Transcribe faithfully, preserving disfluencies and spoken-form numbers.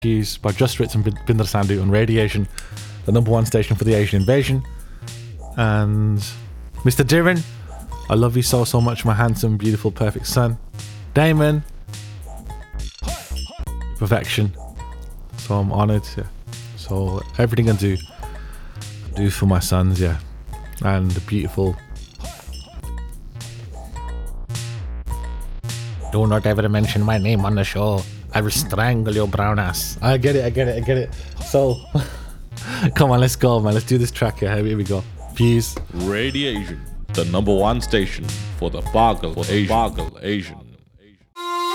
Fuse by Just Ritz and Binder Sandhu on Radiation, the number one station for the Asian invasion. And Mister Dirin, I love you so, so much, my handsome, beautiful, perfect son. Damon, perfection. So I'm honoured, yeah. So everything I do, I do for my sons, yeah. And the beautiful. Do not ever mention my name on the show. I will strangle your brown ass. I get it, I get it, I get it. So, come on, let's go, man. Let's do this track here. Here we go. Fuse. Radiation, the number one station for the Boggle Asian. Boggle Asian.